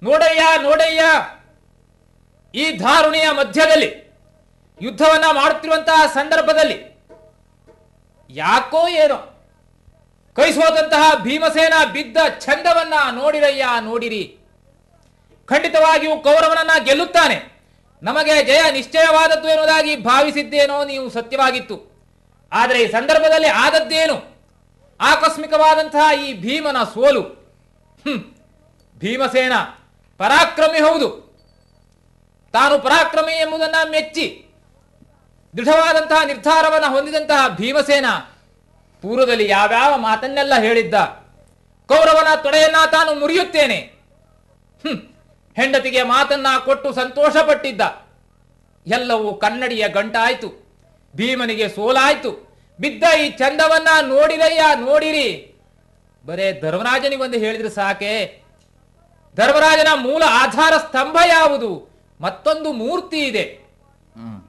ನೋಡಯ್ಯ ನೋಡಯ್ಯ, ಈ ಧಾರುಣಿಯ ಮಧ್ಯದಲ್ಲಿ ಯುದ್ಧವನ್ನ ಮಾಡುತ್ತಿರುವಂತಹ ಸಂದರ್ಭದಲ್ಲಿ ಯಾಕೋ ಏನೋ ಕೈಸೋದಂತಹ ಭೀಮಸೇನ ಬಿದ್ದ ಛಂದವನ್ನ ನೋಡಿರಯ್ಯ ನೋಡಿರಿ. ಖಂಡಿತವಾಗಿಯೂ ಕೌರವನನ್ನ ಗೆಲ್ಲುತ್ತಾನೆ, ನಮಗೆ ಜಯ ನಿಶ್ಚಯವಾದದ್ದು ಎನ್ನುವುದಾಗಿ ಭಾವಿಸಿದ್ದೇನೋ ನೀವು ಸತ್ಯವಾಗಿತ್ತು. ಆದರೆ ಈ ಸಂದರ್ಭದಲ್ಲಿ ಆದದ್ದೇನು? ಆಕಸ್ಮಿಕವಾದಂತಹ ಈ ಭೀಮನ ಸೋಲು. ಭೀಮಸೇನ ಪರಾಕ್ರಮಿ ಹೌದು, ತಾನು ಪರಾಕ್ರಮಿ ಎಂಬುದನ್ನು ಮೆಚ್ಚಿ ದೃಢವಾದಂತಹ ನಿರ್ಧಾರವನ್ನು ಹೊಂದಿದಂತಹ ಭೀಮಸೇನ ಪೂರ್ವದಲ್ಲಿ ಯಾವ್ಯಾವ ಮಾತನ್ನೆಲ್ಲ ಹೇಳಿದ್ದ. ಕೌರವನ ತೊಡೆಯನ್ನ ತಾನು ಮುರಿಯುತ್ತೇನೆ, ಹೆಂಡತಿಗೆ ಮಾತನ್ನ ಕೊಟ್ಟು ಸಂತೋಷ ಪಟ್ಟಿದ್ದ. ಎಲ್ಲವೂ ಕನ್ನಡಿಯ ಗಂಟಾಯ್ತು, ಭೀಮನಿಗೆ ಸೋಲಾಯ್ತು. ಬಿದ್ದ ಈ ಚಂದವನ್ನ ನೋಡಿರಯ್ಯ ನೋಡಿರಿ. ಬರೇ ಧರ್ಮರಾಜನಿಗೊಂದು ಹೇಳಿದ್ರೆ ಸಾಕೆ? ಧರ್ಮರಾಜನ ಮೂಲ ಆಧಾರ ಸ್ತಂಭ ಯಾವುದು? ಮತ್ತೊಂದು ಮೂರ್ತಿ ಇದೆ.